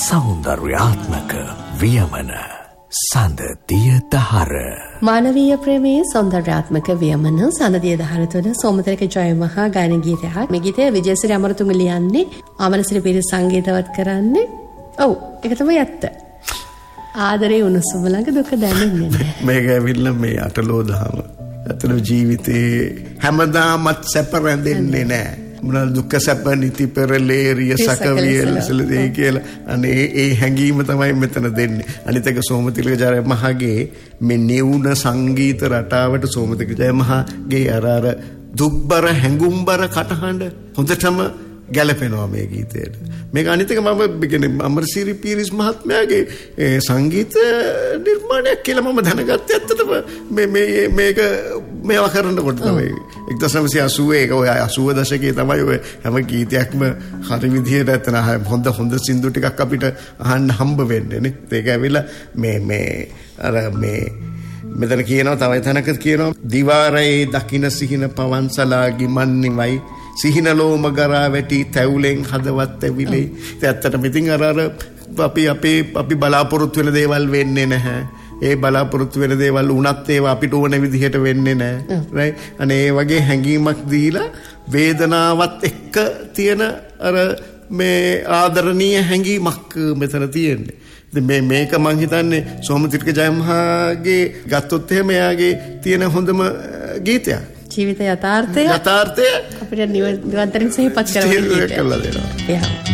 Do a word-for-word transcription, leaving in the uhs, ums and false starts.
සෞන්දර්යාත්මක වියමන සඳ දිය දහර. මානවීය ප්‍රේමයේ සෞන්දර්යාත්මක වියමන සඳ දිය දහර තුළ සෝමතිලක ජයමහා ගායන ගීතයක්. මේ ගීතය විජේසිරි අමරතුංග ලියන්නේ, ආමනසිරි පිරිස සංගීතවත් කරන්නේ. ඔව්, ඒක තමයි ඇත්ත. ආදරේ උණුසුම ළඟ දුක දැනෙන්නේ නැහැ. මේක ඇවිල්ලා මේ අටලෝ දහම. අතන ජීවිතේ හැමදාමත් සැප රැඳෙන්නේ නැහැ. මොන දුක්ඛ සැප නිති පෙරලේරිය සකවියලසලදී කියලා අනේ ඒ හැඟීම තමයි මෙතන දෙන්නේ. අනිත් එක සෝමතිලක ජයමහාගේ මේ නිවුන සංගීත රටාවට සෝමතිලක ජයමහාගේ අර අර දුක්බර හැඟුම්බර කටහඬ හොඳටම ගැලපෙනවා මේ ගීතයට. මේක අනිත් එක මම කියන්නේ අමරසිරි පීරිස් මහත්මයාගේ සංගීත නිර්මාණයක් කියලා මම දැනගත්තේ ඇත්තටම මේ මේ මේක මේවා කරනකොට තමයි එක්දහස් නවසිය අසූ ඒක ඔය අසූ දශකයේ තමයි ඔය හැම ගීතයක්ම හරි විදිහට ඇත්තන හොඳ හොඳ සින්දු ටිකක් අපිට අහන්න හම්බ වෙන්නේ නේ. ඒක ඇවිල්ලා මේ මේ අර මේ මෙතන කියනවා තව තැනක කියනවා දිවාරයේ දකින්න සිහින පවන්සලා ගිමන්නිමයි සිහිනලෝම ගරා වැටි තැවුලෙන් හදවත් ඇවිලේ. ඒ ඇත්තටම ඉතින් අර අර අපි අපේ අපි බලාපොරොත්තු වෙන දේවල් වෙන්නේ නැහැ. ඒ බලාපොරොත්තු වෙන දේවල් උනත් ඒවා අපිට ඕන විදිහට වෙන්නේ නැහැ. රයිට්. අනේ ඒ වගේ හැඟීමක් දීලා වේදනාවත් එක්ක තියෙන අර මේ ආදරණීය හැඟීමක් මෙතන තියෙන්නේ. ඉතින් මේ මේක මං හිතන්නේ සෝමතිලක ජයමහාගේ ගත්තොත් එහෙම එයාගේ තියෙන හොඳම ගීතයක්. ජීවිත යථාර්ථය යථාර්ථය අපිට නිරන්තරයෙන් සිහිපත් කරනවා.